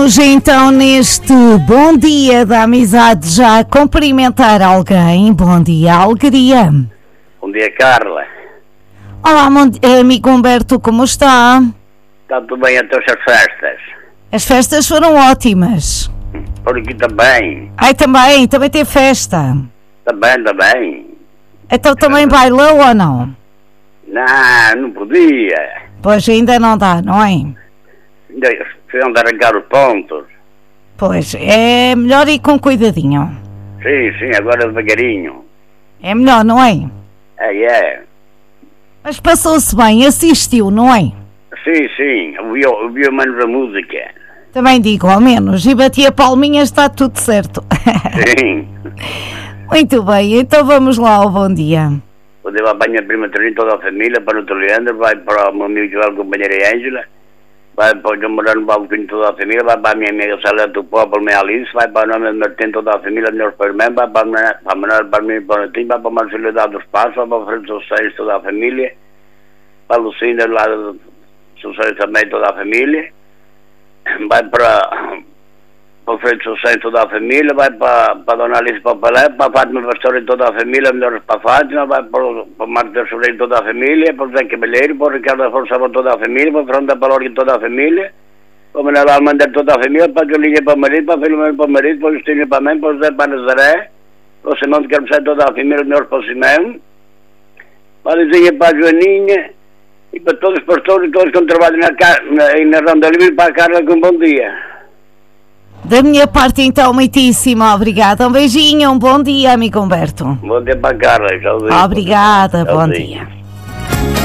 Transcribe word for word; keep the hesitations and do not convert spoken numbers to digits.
Hoje então neste Bom Dia da Amizade já cumprimentar alguém. Bom dia, alegria. Bom dia, Carla. Olá, amigo Humberto, como está? Está tudo bem até as festas? As festas foram ótimas. Por aqui também. Ai, também, também tem festa. Também, também. Então também bailou ou não? Não, não podia. Pois ainda não dá, não é? Ainda precisam de arrancar os pontos. Pois, é melhor ir com cuidadinho. Sim, sim, agora devagarinho. É melhor, não é? É, é. Mas passou-se bem, assistiu, não é? Sim, sim, ouviu, ouviu menos a música. Também digo, ao menos, e bati a palminha, está tudo certo. Sim. Muito bem, então vamos lá ao bom dia. Vou levar para a minha prima Teresa, toda a família, para o Leandro, vai para o meu amigo Joel, companheira Ângela, vai para o João Morano, Balcão, toda a família, vai para a minha amiga Célia do Povo, minha Alice, vai para o nome de Martim, toda a família, meus pais, vai para a Manuel, para mim, para o Netinho, vai para a Marcelo da dos Passos, vai para o Fred Sosseiros, toda a família, para a Lucinda, lá do Sosseiros também, toda a família, vai para, para o Fred Sosseiros, toda a família, vai para, para a Dona Alice, para o Palé, para a Fátima Pastor e toda a família, melhores para a Fátima, vai para o, para o Marcos da Sobreiro, toda a família, para o Zé Cavalheiro, para o Ricardo Afonso, para toda a família, para o Fernando da Palorga, toda a família, para o Manuel Almander, toda a família, para a Jolinha, para o marido, para o Filomeno, para o marido, para o Justinho, para a mãe, para o José, para a Nazaré, para o Simão de Carmocé, toda a família, melhores para o Simão, para a Lizinha, para a Joaninha, e para todos os pastores e todos que trabalham na, na, na Ronda Livre, para a Carla, com um bom dia. Da minha parte, então, muitíssimo obrigada. Um beijinho, um bom dia, amigo Humberto. Bom dia para a Carla. Obrigada, bom dia.